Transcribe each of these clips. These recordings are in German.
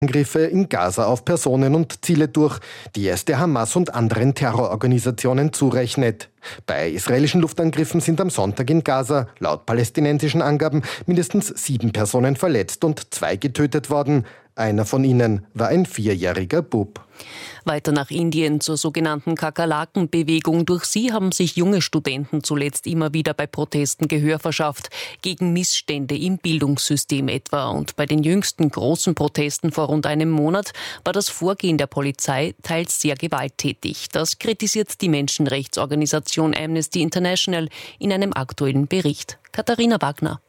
Angriffe in Gaza auf Personen und Ziele durch, die es der Hamas und anderen Terrororganisationen zurechnet. Bei israelischen Luftangriffen sind am Sonntag in Gaza, laut palästinensischen Angaben, mindestens 7 Personen verletzt und 2 getötet worden. Einer von ihnen war ein 4-jähriger Bub. Weiter nach Indien zur sogenannten Kakerlakenbewegung. Durch sie haben sich junge Studenten zuletzt immer wieder bei Protesten Gehör verschafft, gegen Missstände im Bildungssystem etwa. Und bei den jüngsten großen Protesten vor rund einem Monat war das Vorgehen der Polizei teils sehr gewalttätig. Das kritisiert die Menschenrechtsorganisation Amnesty International in einem aktuellen Bericht. Katharina Wagner.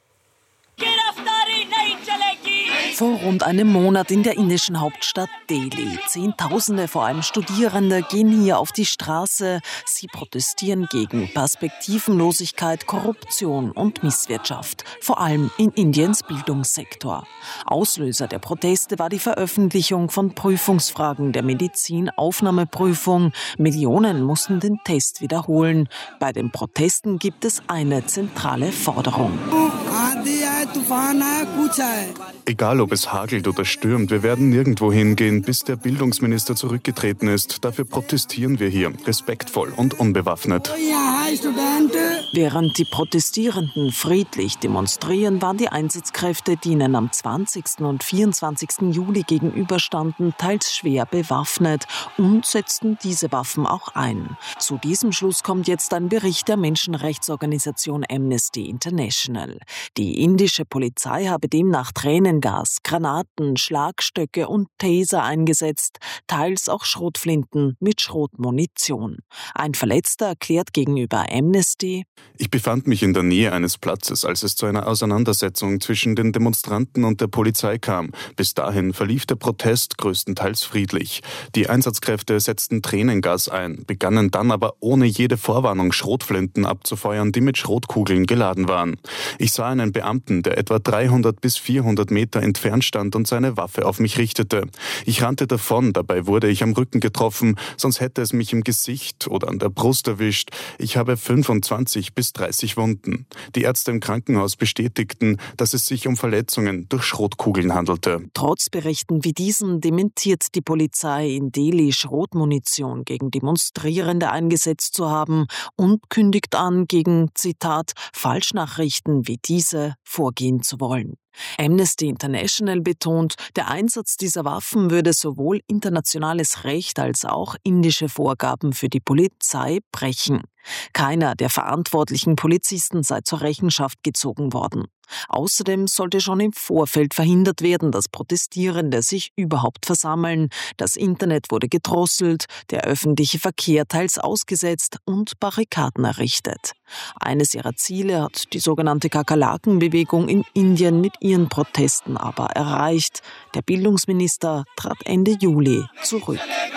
Vor rund einem Monat in der indischen Hauptstadt Delhi. Zehntausende, vor allem Studierende, gehen hier auf die Straße. Sie protestieren gegen Perspektivenlosigkeit, Korruption und Misswirtschaft, vor allem in Indiens Bildungssektor. Auslöser der Proteste war die Veröffentlichung von Prüfungsfragen der Medizinaufnahmeprüfung. Millionen mussten den Test wiederholen. Bei den Protesten gibt es eine zentrale Forderung. Egal ob es hagelt oder stürmt, wir werden nirgendwo hingehen, bis der Bildungsminister zurückgetreten ist. Dafür protestieren wir hier, respektvoll und unbewaffnet. Während die Protestierenden friedlich demonstrieren, waren die Einsatzkräfte, die ihnen am 20. und 24. Juli gegenüberstanden, teils schwer bewaffnet und setzten diese Waffen auch ein. Zu diesem Schluss kommt jetzt ein Bericht der Menschenrechtsorganisation Amnesty International. Die indische Polizei habe demnach Tränengas, Granaten, Schlagstöcke und Taser eingesetzt, teils auch Schrotflinten mit Schrotmunition. Ein Verletzter erklärt gegenüber Amnesty: Ich befand mich in der Nähe eines Platzes, als es zu einer Auseinandersetzung zwischen den Demonstranten und der Polizei kam. Bis dahin verlief der Protest größtenteils friedlich. Die Einsatzkräfte setzten Tränengas ein, begannen dann aber ohne jede Vorwarnung Schrotflinten abzufeuern, die mit Schrotkugeln geladen waren. Ich sah einen Beamten, der etwa 300 bis 400 Meter entfernt stand und seine Waffe auf mich richtete. Ich rannte davon, dabei wurde ich am Rücken getroffen, sonst hätte es mich im Gesicht oder an der Brust erwischt. Ich habe 25 bis 30 Wunden. Die Ärzte im Krankenhaus bestätigten, dass es sich um Verletzungen durch Schrotkugeln handelte. Trotz Berichten wie diesen dementiert die Polizei in Delhi, Schrotmunition gegen Demonstrierende eingesetzt zu haben und kündigt an, gegen, Zitat, Falschnachrichten wie diese vorgehen zu wollen. Amnesty International betont, der Einsatz dieser Waffen würde sowohl internationales Recht als auch indische Vorgaben für die Polizei brechen. Keiner der verantwortlichen Polizisten sei zur Rechenschaft gezogen worden. Außerdem sollte schon im Vorfeld verhindert werden, dass Protestierende sich überhaupt versammeln. Das Internet wurde gedrosselt, der öffentliche Verkehr teils ausgesetzt und Barrikaden errichtet. Eines ihrer Ziele hat die sogenannte Kakerlakenbewegung in Indien mit ihren Protesten aber erreicht. Der Bildungsminister trat Ende Juli zurück.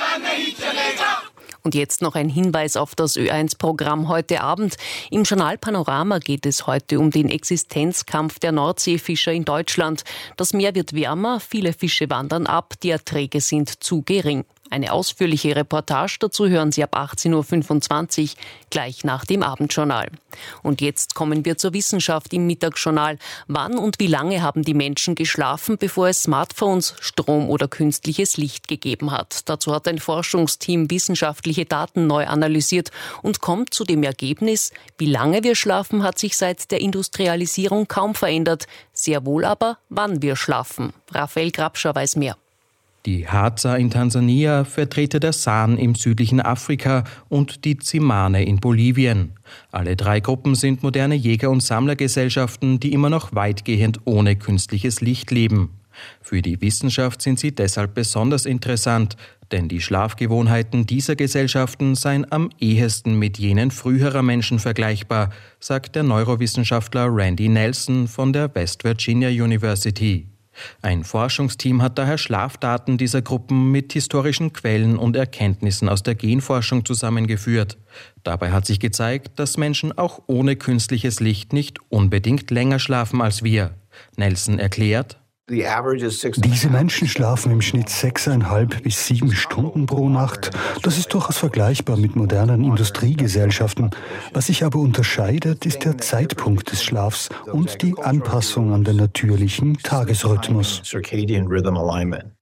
Und jetzt noch ein Hinweis auf das Ö1-Programm heute Abend. Im Journal Panorama geht es heute um den Existenzkampf der Nordseefischer in Deutschland. Das Meer wird wärmer, viele Fische wandern ab, die Erträge sind zu gering. Eine ausführliche Reportage dazu hören Sie ab 18.25 Uhr, gleich nach dem Abendjournal. Und jetzt kommen wir zur Wissenschaft im Mittagsjournal. Wann und wie lange haben die Menschen geschlafen, bevor es Smartphones, Strom oder künstliches Licht gegeben hat? Dazu hat ein Forschungsteam wissenschaftliche Daten neu analysiert und kommt zu dem Ergebnis, wie lange wir schlafen, hat sich seit der Industrialisierung kaum verändert. Sehr wohl aber, wann wir schlafen. Raphael Grabscher weiß mehr. Die Hadza in Tansania, Vertreter der San im südlichen Afrika und die Tsimane in Bolivien. Alle 3 Gruppen sind moderne Jäger- und Sammlergesellschaften, die immer noch weitgehend ohne künstliches Licht leben. Für die Wissenschaft sind sie deshalb besonders interessant, denn die Schlafgewohnheiten dieser Gesellschaften seien am ehesten mit jenen früherer Menschen vergleichbar, sagt der Neurowissenschaftler Randy Nelson von der West Virginia University. Ein Forschungsteam hat daher Schlafdaten dieser Gruppen mit historischen Quellen und Erkenntnissen aus der Genforschung zusammengeführt. Dabei hat sich gezeigt, dass Menschen auch ohne künstliches Licht nicht unbedingt länger schlafen als wir. Nelson erklärt: Diese Menschen schlafen im Schnitt 6,5 bis 7 Stunden pro Nacht. Das ist durchaus vergleichbar mit modernen Industriegesellschaften. Was sich aber unterscheidet, ist der Zeitpunkt des Schlafs und die Anpassung an den natürlichen Tagesrhythmus.